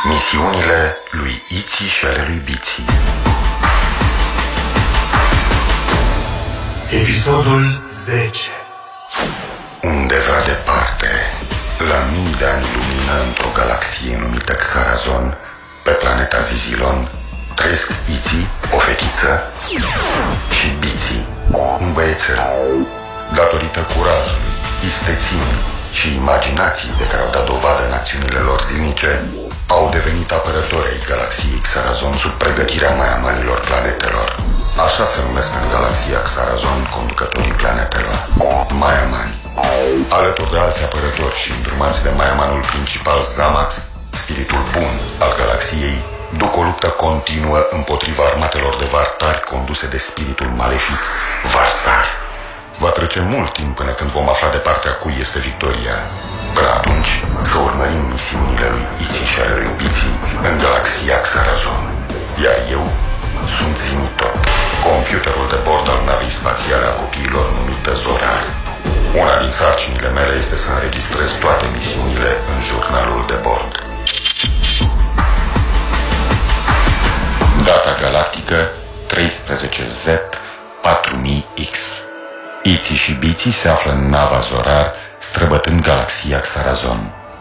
Misiunile lui Iții și ale lui Biții. Episodul 10. Undeva departe, la mii de ani lumină, într-o galaxie numită Xarazon, pe planeta Zizilon, trăiesc Iții, o fetiță, și Biții, un băiețel. Datorită curajului, isteții și imaginației de care au dat dovadă în acțiunile lor zilnice, au devenit apărători ai galaxiei Xarazon sub pregătirea maiamanilor planetelor. Așa se numesc în galaxia Xarazon conducătorii planetelor, maiamani. Alături de alți apărători și îndrumați de maiamanul principal Zamax, spiritul bun al galaxiei, duc o luptă continuă împotriva armatelor de vartari conduse de spiritul malefic Varsar. Va trece mult timp până când vom afla de partea cui este victoria. Până atunci, să urmărim misiunile lui Iții și ale lui Biții în galaxia Xarazon. Iar eu sunt Zimitot, computerul de bord al navei spațiale a copiilor numită Zorar. Una din sarcinile mele este să înregistrez toate misiunile în jurnalul de bord. Data galactică 13Z4000X. Iții și Biții se află în nava Zorar, străbătând galaxia Xarazon.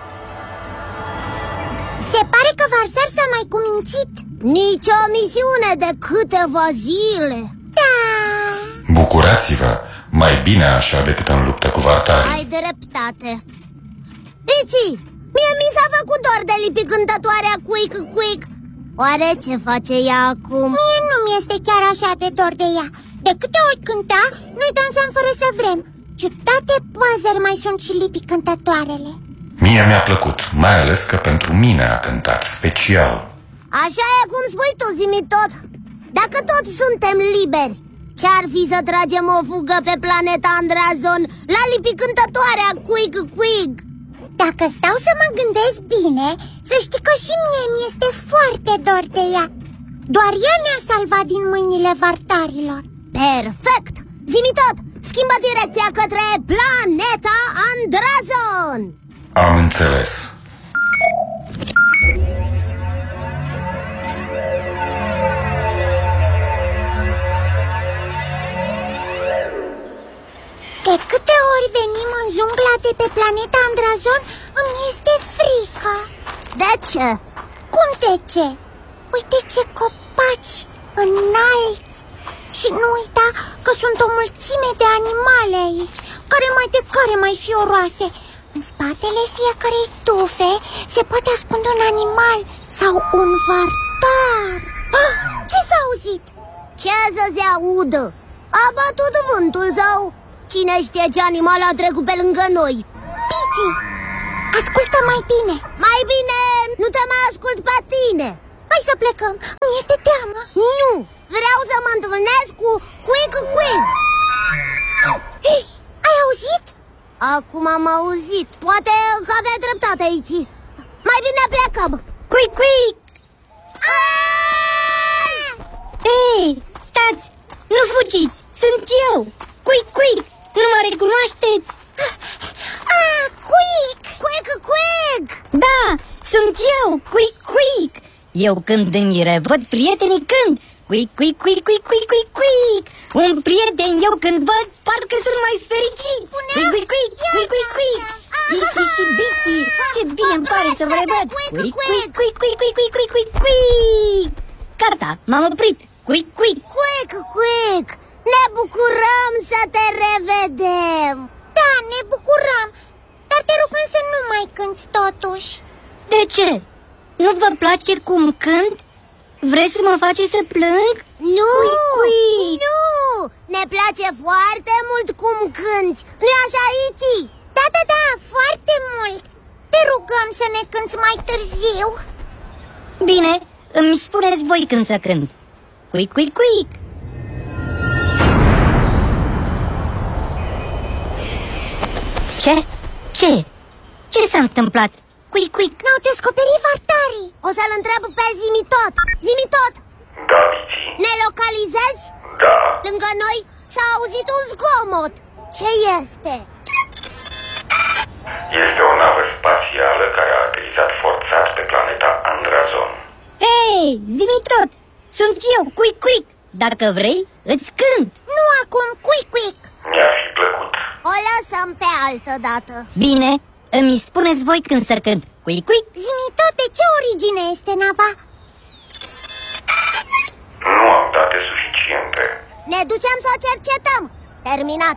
Se pare că Varsar s-a mai cumințit. Nici o misiune de câteva zile. Da. Bucurați-vă, mai bine așa decât în luptă cu vartarii. Ai dreptate. Biții, mie mi s-a făcut dor de lipi cântătoarea Quick Quick. Oare ce face ea acum? Mie nu mi-este chiar așa de dor de ea. De câte ori cânta, noi dansam fără să vrem. Ciudate păzări mai sunt și lipi cântătoarele. Mie mi-a plăcut, mai ales că pentru mine a cântat special. Așa e cum spui tu, Zimitot. Dacă tot suntem liberi, ce-ar fi să tragem o fugă pe planeta Andrazon la lipi cântătoarea Quick Quick? Dacă stau să mă gândesc bine, să știi că și mie mi-este foarte dor de ea. Doar ea ne-a salvat din mâinile vartarilor. Perfect! Zimitot, schimbă direcția către planeta Andrazon! Am înțeles. De câte ori venim în jungla de pe planeta Andrazon, îmi este frică. De ce? Cum de ce? Uite ce copaci înalți! Și nu uita că sunt o mulțime de animale aici, care mai de care mai fioroase. În spatele fiecarei tufe se poate ascunde un animal sau un vartar. Ah, ce s-a auzit? Ce să se audă? A bătut vântul sau cine știe ce animal a trecut pe lângă noi? Biții, ascultă mai bine. Mai bine nu te mai ascult pe tine. Hai să plecăm, mi-este teamă. Nu, vreau să mă întâlnesc cu Quick Quick. Hei, ai auzit? Acum am auzit, poate că avea dreptate aici. Mai bine plecăm. Quick Quick. Ei, stați, nu fugiți, sunt eu, Quick Quick, nu mă recunoașteți? Quick, Quick Quick. Da, sunt eu, Quick Quick. Eu când îmi revăd prietenii când Quick, Quick, Quick, Quick, Quick, Quick, Quick. Un prieten eu când văd, parcă sunt mai fericit. Quick, Quick, Quick, Quick, Quick, Quick. Iții și Biții, ce bine îmi pare să vă revăd. Quick, Quick, Quick, Quick, Quick, Quick, Quick, Quick, Quick. Gata, m-am oprit. Quick, Quick. Quick, Quick, ne bucurăm să te revedem. Da, ne bucurăm, dar te rugăm să nu mai cânti totuși. De ce? Nu vă place cum cânt? Vreți să mă faceți să plâng? Nu, Quick. nu, ne place foarte mult cum cânti. Nu-i așa, Iții? Da, da, da, foarte mult. Te rugăm să ne cânti mai târziu. Bine, îmi spuneți voi când să cânt. Quick, Quick, Quick. Ce? Ce? Ce s-a întâmplat? Quick, Quick. Ne-au descoperit vartarii. O să-l întreb pe Zimitot. Zimitot, Da, Biții. ne localizezi? Da. Lângă noi s-a auzit un zgomot. Ce este? Este o navă spațială care a aterizat forțat pe planeta Andra zi-mi tot. Sunt eu, Quick Quick. Dacă vrei, îți cânt. Nu acum, Quick Quick. Mi-ar fi plăcut. O lăsăm pe altă dată. Bine, îmi spuneți voi când să cânt. Quick Quick. Zi-mi tot, de ce origine este nava? Nu am date suficiente. Ne ducem să o cercetăm. Terminat.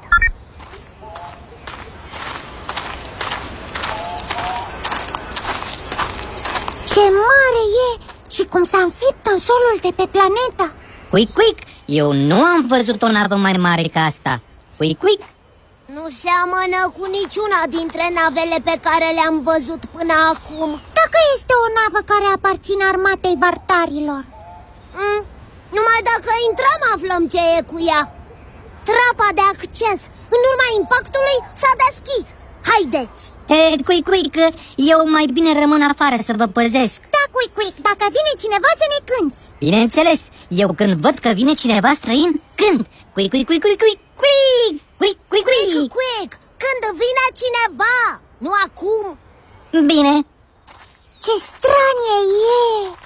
Ce mare e și cum s-a înfipt în solul de pe planetă. Quick Quick, eu nu am văzut o navă mai mare ca asta. Quick Quick. Nu seamănă cu niciuna dintre navele pe care le-am văzut până acum. Dacă este o navă care aparține armatei vartarilor. Numai dacă intrăm aflăm ce e cu ea. Trapa de acces, în urma impactului, s-a deschis. Haideți! Quick Quick, eu mai bine rămân afară să vă păzesc. Da, Quick Quick, dacă vine cineva să ne cânti. Bineînțeles, eu când văd că vine cineva străin, cânt. Quick Quick Quick Quick Quick Quick Quick Quick Quick Quick, când vine cineva, nu acum. Bine. Ce stranie e!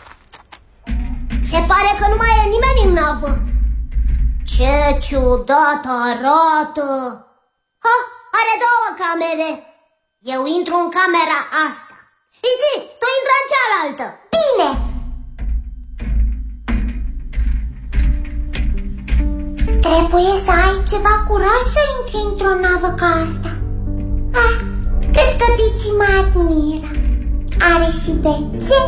Se pare că nu mai e nimeni în navă. Ce ciudat arată! Ha, are două camere. Eu intru în camera asta. Iți, tu intră în cealaltă. Bine! Trebuie să ai ceva curaj să intri într-o navă ca asta. Cred că Tiții mă admiră. Are și de ce?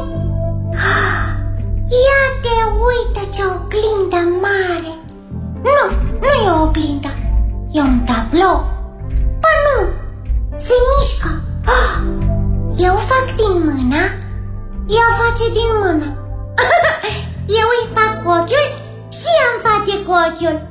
Ia te uită ce oglindă mare. Nu e o oglindă. E un tablou. Ba nu, se mișcă. Eu fac din mână, ea face din mână. Eu îi fac cu ochiul și ea îmi face cu ochiul.